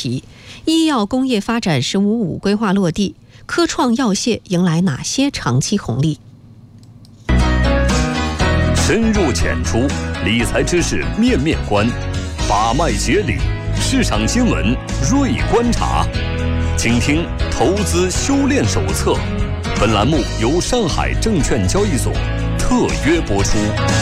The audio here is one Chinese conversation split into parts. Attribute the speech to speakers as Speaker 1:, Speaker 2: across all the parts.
Speaker 1: 题：医药工业发展“15+5”规划落地，科创药械迎来哪些长期红利？
Speaker 2: 深入浅出，理财知识面面观，把脉协理，市场新闻锐观察。请听投资修炼手册。本栏目由上海证券交易所特约播出。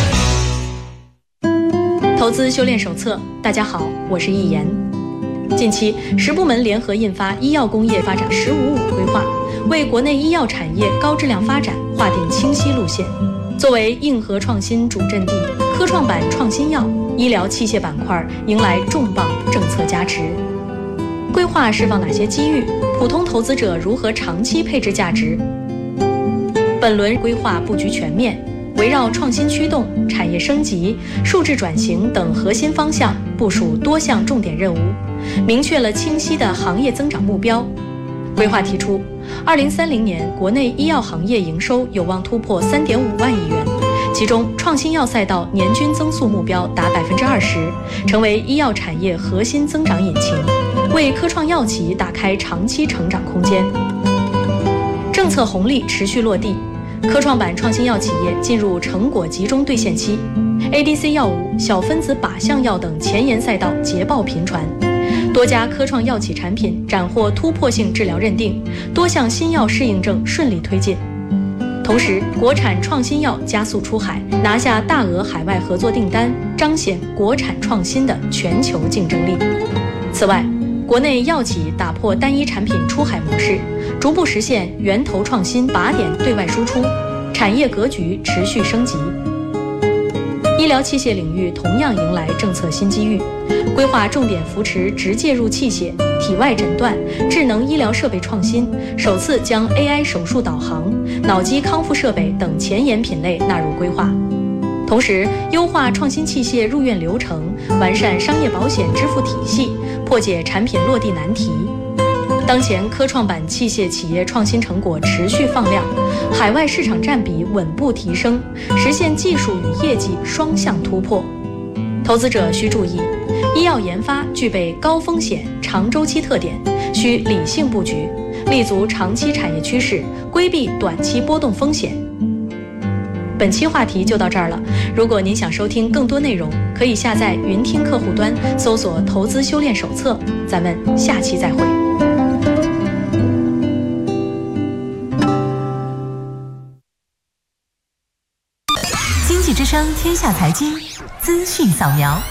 Speaker 3: 投资修炼手册，大家好，我是易言。近期10部门联合印发《医药工业发展15+5》规划，为国内医药产业高质量发展划定清晰路线。作为硬核创新主阵地，科创板创新药、医疗器械板块迎来重磅政策加持。规划释放哪些机遇？普通投资者如何长期配置价值？本轮规划布局全面，围绕创新驱动、产业升级、数字转型等核心方向部署多项重点任务，明确了清晰的行业增长目标。规划提出，2030年国内医药行业营收有望突破3.5万亿元，其中创新药赛道年均增速目标达20%，成为医药产业核心增长引擎，为科创药企打开长期成长空间。政策红利持续落地，科创板创新药企业进入成果集中兑现期 ，ADC 药物、小分子靶向药等前沿赛道捷报频传。多家科创药企产品斩获突破性治疗认定，多项新药适应症顺利推进。同时，国产创新药加速出海，拿下大额海外合作订单，彰显国产创新的全球竞争力。此外，国内药企打破单一产品出海模式，逐步实现源头创新靶点对外输出，产业格局持续升级。医疗器械领域同样迎来政策新机遇，规划重点扶持直介入器械、体外诊断、智能医疗设备创新，首次将 AI 手术导航、脑机康复设备等前沿品类纳入规划。同时，优化创新器械入院流程，完善商业保险支付体系，破解产品落地难题。当前科创板器械企业创新成果持续放量，海外市场占比稳步提升，实现技术与业绩双向突破。投资者需注意，医药研发具备高风险、长周期特点，需理性布局，立足长期产业趋势，规避短期波动风险。本期话题就到这儿了。如果您想收听更多内容，可以下载云听客户端，搜索“投资修炼手册”。咱们下期再会。
Speaker 4: 经济之声天下财经资讯扫描。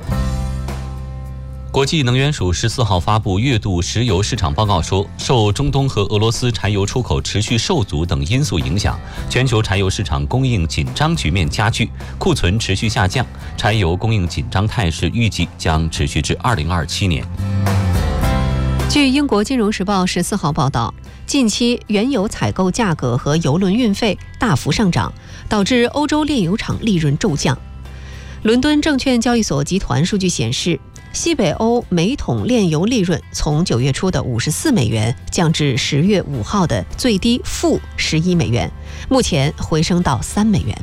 Speaker 5: 国际能源署14号发布月度石油市场报告说，受中东和俄罗斯柴油出口持续受阻等因素影响，全球柴油市场供应紧张局面加剧，库存持续下降，柴油供应紧张态势预计将持续至2027年。
Speaker 1: 据英国金融时报14号报道，近期原油采购价格和油轮运费大幅上涨，导致欧洲炼油厂利润骤降。伦敦证券交易所集团数据显示，西北欧每桶炼油利润从9月初的54美元降至10月5号的最低负11美元，目前回升到3美元。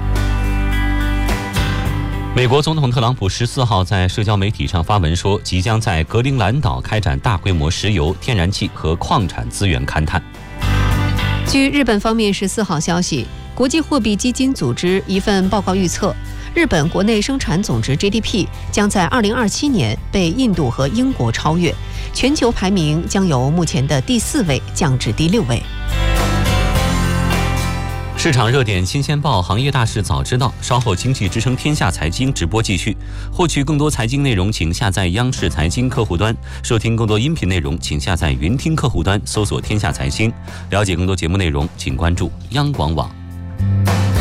Speaker 5: 美国总统特朗普14号在社交媒体上发文说，即将在格陵兰岛开展大规模石油、天然气和矿产资源勘探。
Speaker 1: 据日本方面14号消息，国际货币基金组织一份报告预测，日本国内生产总值 GDP 将在2027年被印度和英国超越，全球排名将由目前的第4位降至第6位。
Speaker 5: 市场热点新鲜报，行业大事早知道。稍后经济之声天下财经直播继续。获取更多财经内容，请下载央视财经客户端；收听更多音频内容，请下载云听客户端，搜索天下财经。了解更多节目内容，请关注央广网。